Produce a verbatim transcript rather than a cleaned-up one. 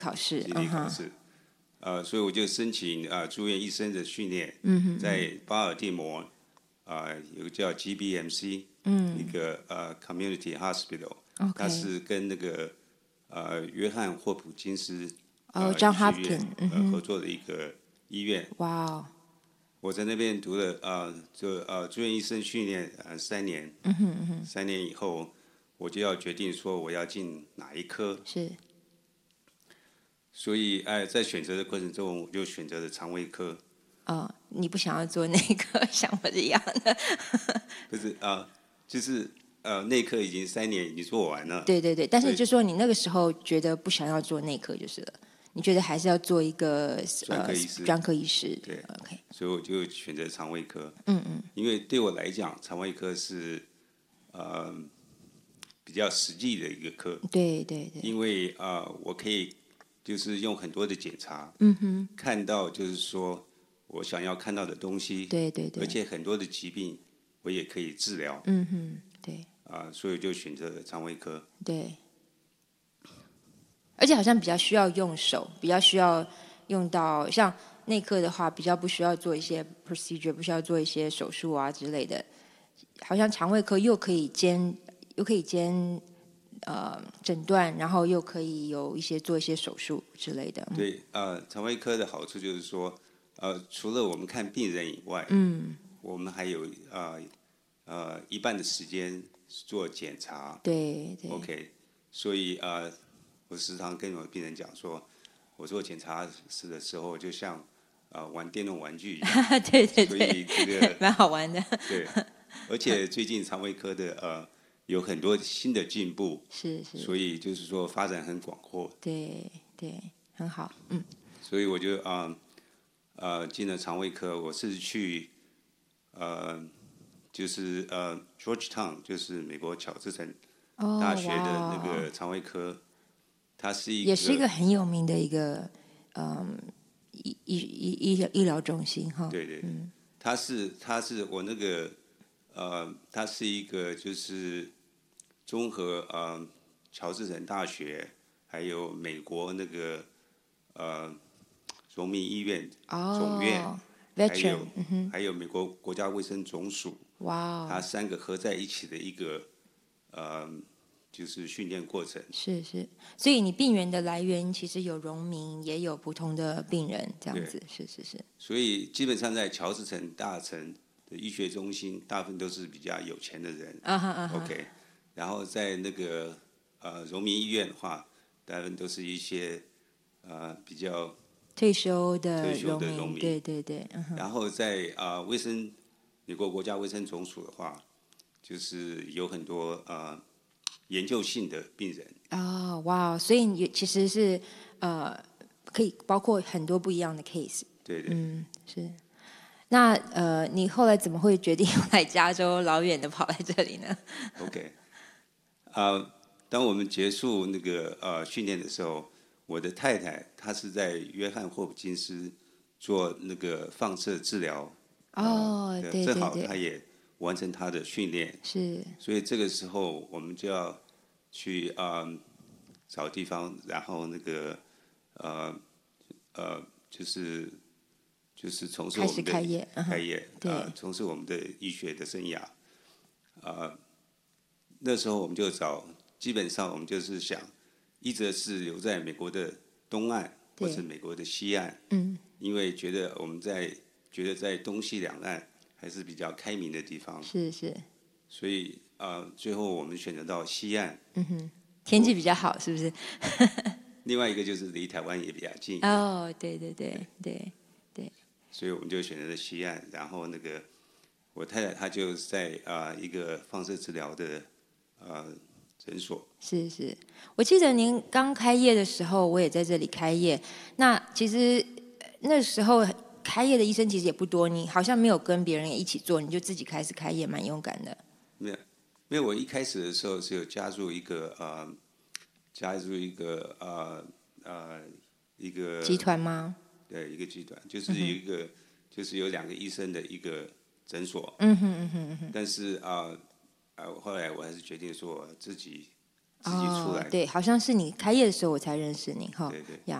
考试， 基地考试。嗯呃，所以我就申請啊、呃、住院醫生的訓練， 嗯在巴爾的摩啊、呃、有個叫 G B M C， 嗯， 一個呃 Community Hospital， OK， 它是跟那個呃約翰霍普金斯哦、 呃 John 醫學院 Hopkins，嗯呃合哼， 作的一個醫院。 哇哦， 我在那邊讀了呃就呃住院醫生訓練呃三年， 嗯哼嗯哼， 三年以後我就要決定說我要進哪一科。 是， 所以哎，在選擇的過程中，我就選擇了腸胃科。 哦，你不想要做那個，像我一樣的。 不是啊、呃，就是呃內科已經三年已經做完了。 對對對，但是所以就說你那個時候覺得不想要做內科就是了，你覺得還是要做一個專科醫師。 呃專科醫師。 對 ，OK， 所以我就選擇腸胃科。 嗯嗯， 因為對我來講，腸胃科是呃比較實際的一個科。 對對對， 因為啊、呃，我可以就是用很多的檢查， 嗯哼， 看到就是說我想要看到的東西。 對對對， 而且很多的疾病我也可以治療。 嗯哼，對啊、所以就選擇了腸胃科。 對，而且好像比較需要用手，比較需要用到像內科的話，比較不需要做一些 procedure，不需要做一些手術啊之類的。好像腸胃科又可以兼又可以兼呃診斷，然後又可以有一些做一些手術之類的。 對，呃，腸胃科的好處就是說，呃，除了我們看病人以外， 嗯， 我們還有呃呃一半的時間做檢查。 對對。 OK，所以呃，我時常跟我病人講說，我做檢查室的時候，就像呃玩電動玩具一樣。 對對對， 所以這個蠻好玩的。 對，而且最近腸胃科的呃有很多新的進步， 是是， 所以就是說發展很廣闊。 對對，很好，嗯。 所以我就啊呃進了腸胃科，我是去呃就是呃 Georgetown， 就是美國喬治城大學的那個腸胃科，它是一個也是一個很有名的一個嗯醫醫醫醫醫療中心哈。 對對， 嗯， 它是它是我那個呃它是一個就是綜合呃喬治城大學還有美國那個呃榮民醫院總院。 哦還有、 嗯、 還有美國國家衛生總署， 哇， 它三個合在一起的一個，呃，就是訓練過程。 是是，所以你病源的來源其實有榮民，也有普通的病人，這樣子，是是是。 所以基本上在喬治城大城的醫學中心，大部分都是比較有錢的人。 啊哈啊哈。 OK，然後在那個呃榮民醫院的話，大部分都是一些呃比較。 退休的退休的榮民，對對對，嗯、 然後在啊、呃、衛生美國國家衛生總署的話，就是有很多呃研究性的病人。 哦，哇，所以你其實是呃可以包括很多不一樣的 case。 對對。 嗯，是。那呃，你後來怎麼會決定來加州老遠的跑來這裡呢 ？OK，啊、呃，當我們結束那個呃訓練的時候。我的太太她是在約翰霍普金斯做那個放射治療， 哦，呃、對對對， 正好她也完成她的訓練， 是， 所以這個時候我們就要去啊、呃、找地方，然後那個呃呃就是就是從事我們的開始開業， 開業， 對， 呃從事我們的醫學的生涯，啊、呃，那時候我們就找，基本上我們就是想。一則是留在美國的東岸，或是美國的西岸， 嗯， 因為覺得我們在覺得在東西兩岸還是比較開明的地方， 是是， 所以啊、呃，最後我們選擇到西岸， 嗯哼，天氣比較好，是不是？ 另外一個就是離台灣也比較近， 哦，對對對對對， 所以我們就選擇了西岸，然後那個我太太她就在啊、呃、一個放射治療的呃。診所是是，我記得您剛開業的時候，我也在這裡開業。那其實那時候開業的醫生其實也不多，你好像沒有跟別人一起做，你就自己開始開業，蠻勇敢的。 沒有，因為我一開始的時候是有加入一個呃，加入一個呃呃一個集團嗎？ 對，一個集團，就是有一個、嗯、就是有兩個醫生的一個診所。 嗯哼嗯哼嗯哼。 但是啊。呃啊，後來我還是決定說自己自己出来的。 哦，对，好像是你开业的时候我才认识您哈。 对对。 呀。